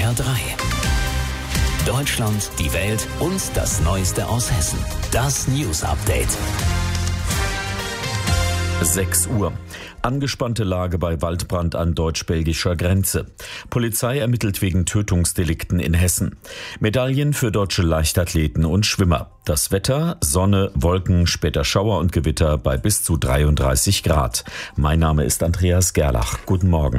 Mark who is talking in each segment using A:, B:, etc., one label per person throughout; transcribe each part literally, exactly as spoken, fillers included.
A: R drei. Deutschland, die Welt und das Neueste aus Hessen. Das News Update.
B: sechs Uhr. Angespannte Lage bei Waldbrand an deutsch-belgischer Grenze. Polizei ermittelt wegen Tötungsdelikten in Hessen. Medaillen für deutsche Leichtathleten und Schwimmer. Das Wetter: Sonne, Wolken, später Schauer und Gewitter bei bis zu dreiunddreißig Grad. Mein Name ist Andreas Gerlach. Guten Morgen.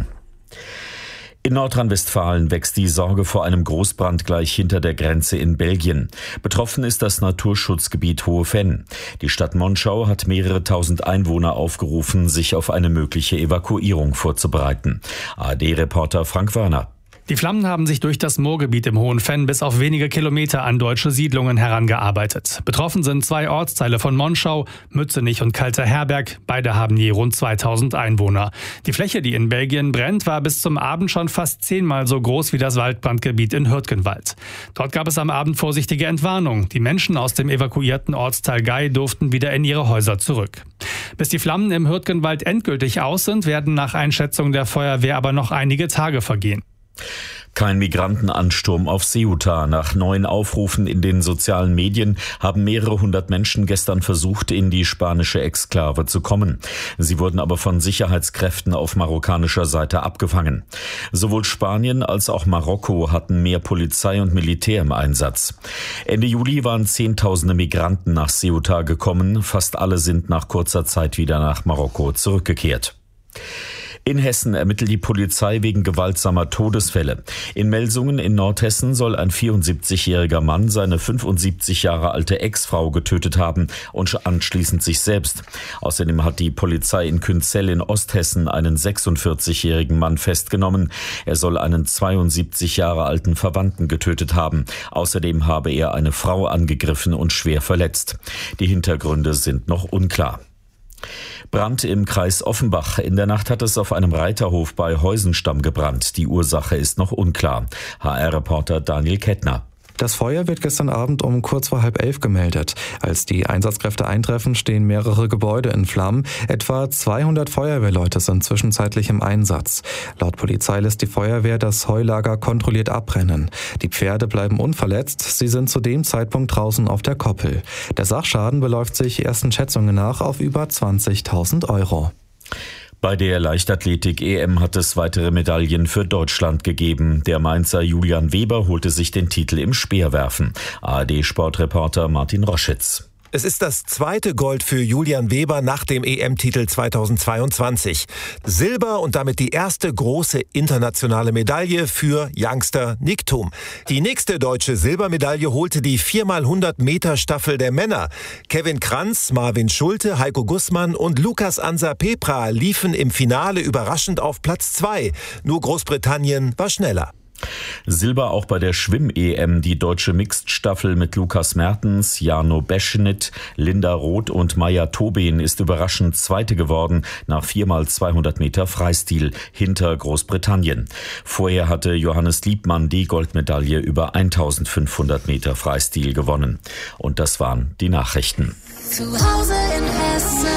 B: In Nordrhein-Westfalen wächst die Sorge vor einem Großbrand gleich hinter der Grenze in Belgien. Betroffen ist das Naturschutzgebiet Hohe Venn. Die Stadt Monschau hat mehrere tausend Einwohner aufgerufen, sich auf eine mögliche Evakuierung vorzubereiten. A R D-Reporter Frank Werner.
C: Die Flammen haben sich durch das Moorgebiet im Hohen Venn bis auf wenige Kilometer an deutsche Siedlungen herangearbeitet. Betroffen sind zwei Ortsteile von Monschau, Mützenich und Kalter Herberg. Beide haben je rund zweitausend Einwohner. Die Fläche, die in Belgien brennt, war bis zum Abend schon fast zehnmal so groß wie das Waldbrandgebiet in Hürtgenwald. Dort gab es am Abend vorsichtige Entwarnung. Die Menschen aus dem evakuierten Ortsteil Gei durften wieder in ihre Häuser zurück. Bis die Flammen im Hürtgenwald endgültig aus sind, werden nach Einschätzung der Feuerwehr aber noch einige Tage vergehen.
B: Kein Migrantenansturm auf Ceuta. Nach neuen Aufrufen in den sozialen Medien haben mehrere hundert Menschen gestern versucht, in die spanische Exklave zu kommen. Sie wurden aber von Sicherheitskräften auf marokkanischer Seite abgefangen. Sowohl Spanien als auch Marokko hatten mehr Polizei und Militär im Einsatz. Ende Juli waren Zehntausende Migranten nach Ceuta gekommen. Fast alle sind nach kurzer Zeit wieder nach Marokko zurückgekehrt. In Hessen ermittelt die Polizei wegen gewaltsamer Todesfälle. In Melsungen in Nordhessen soll ein vierundsiebzigjähriger Mann seine fünfundsiebzig Jahre alte Ex-Frau getötet haben und anschließend sich selbst. Außerdem hat die Polizei in Künzell in Osthessen einen sechsundvierzigjährigen Mann festgenommen. Er soll einen zweiundsiebzig Jahre alten Verwandten getötet haben. Außerdem habe er eine Frau angegriffen und schwer verletzt. Die Hintergründe sind noch unklar. Brand im Kreis Offenbach. In der Nacht hat es auf einem Reiterhof bei Heusenstamm gebrannt. Die Ursache ist noch unklar. H R-Reporter Daniel Kettner.
D: Das Feuer wird gestern Abend um kurz vor halb elf gemeldet. Als die Einsatzkräfte eintreffen, stehen mehrere Gebäude in Flammen. Etwa zweihundert Feuerwehrleute sind zwischenzeitlich im Einsatz. Laut Polizei lässt die Feuerwehr das Heulager kontrolliert abbrennen. Die Pferde bleiben unverletzt. Sie sind zu dem Zeitpunkt draußen auf der Koppel. Der Sachschaden beläuft sich ersten Schätzungen nach auf über zwanzigtausend Euro.
B: Bei der Leichtathletik-E M hat es weitere Medaillen für Deutschland gegeben. Der Mainzer Julian Weber holte sich den Titel im Speerwerfen. A R D-Sportreporter Martin Roschitz.
E: Es ist das zweite Gold für Julian Weber nach dem E M-Titel zweitausendzweiundzwanzig. Silber und damit die erste große internationale Medaille für Youngster Nick Thum. Die nächste deutsche Silbermedaille holte die vier mal hundert Meter Staffel der Männer. Kevin Kranz, Marvin Schulte, Heiko Gussmann und Lukas Ansa Pepra liefen im Finale überraschend auf Platz zwei. Nur Großbritannien war schneller.
B: Silber auch bei der Schwimm-E M. Die deutsche Mixed-Staffel mit Lukas Mertens, Jano Beschnit, Linda Roth und Maja Tobin ist überraschend Zweite geworden nach vier mal zweihundert Meter Freistil hinter Großbritannien. Vorher hatte Johannes Liebmann die Goldmedaille über eintausendfünfhundert Meter Freistil gewonnen. Und das waren die Nachrichten.
F: Zu Hause in Hessen.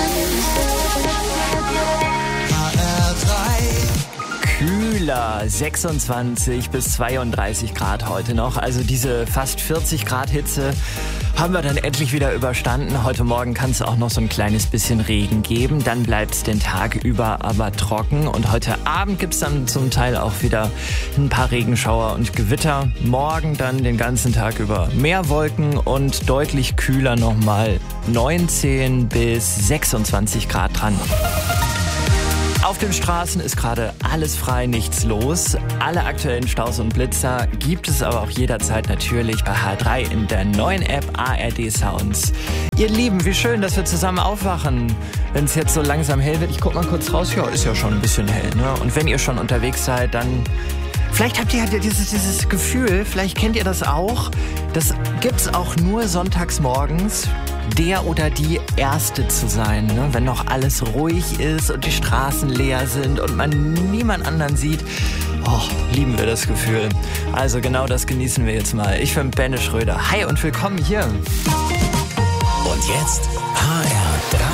G: Kühler, sechsundzwanzig bis zweiunddreißig Grad heute noch. Also diese fast vierzig Grad Hitze haben wir dann endlich wieder überstanden. Heute Morgen kann es auch noch so ein kleines bisschen Regen geben. Dann bleibt es den Tag über aber trocken. Und heute Abend gibt es dann zum Teil auch wieder ein paar Regenschauer und Gewitter. Morgen dann den ganzen Tag über mehr Wolken und deutlich kühler nochmal. neunzehn bis sechsundzwanzig Grad dran. Auf den Straßen ist gerade alles frei, nichts los. Alle aktuellen Staus und Blitzer gibt es aber auch jederzeit natürlich bei H drei in der neuen App A R D Sounds. Ihr Lieben, wie schön, dass wir zusammen aufwachen, wenn es jetzt so langsam hell wird. Ich guck mal kurz raus, ja, ist ja schon ein bisschen hell, ne? Und wenn ihr schon unterwegs seid, dann vielleicht habt ihr ja dieses, dieses Gefühl, vielleicht kennt ihr das auch. Das gibt's auch nur sonntags morgens. Der oder die Erste zu sein, ne? Wenn noch alles ruhig ist und die Straßen leer sind und man niemand anderen sieht. Oh, lieben wir das Gefühl. Also genau das genießen wir jetzt mal. Ich bin Benne Schröder. Hi und willkommen hier.
A: Und jetzt H R drei.